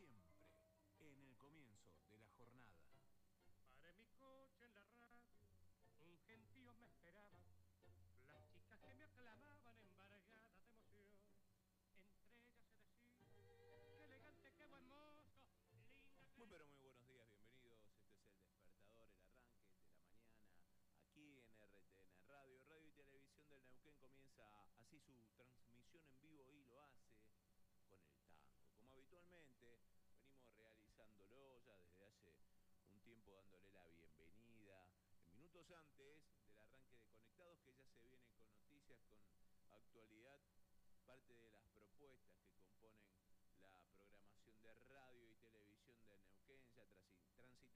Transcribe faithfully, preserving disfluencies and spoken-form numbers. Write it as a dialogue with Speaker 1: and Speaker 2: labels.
Speaker 1: siempre, en el comienzo de la jornada.
Speaker 2: Paré mi coche en la radio, un gentío me esperaba, las chicas que me aclamaban embargadas de emoción. Entre ellas se decía, qué elegante, qué buen mozo, linda.
Speaker 3: Muy pero muy buenos días, bienvenidos. Este es El Despertador, el arranque de la mañana, aquí en R T N Radio, Radio y Televisión del Neuquén. Comienza así su transmisión en vivo y lo hace con el tango. Como habitualmente venimos realizándolo ya desde hace un tiempo, dándole la bienvenida en minutos antes del arranque de Conectados, que ya se viene con noticias, con actualidad, parte de las propuestas que componen la programación de radio y televisión de Neuquén, ya transitando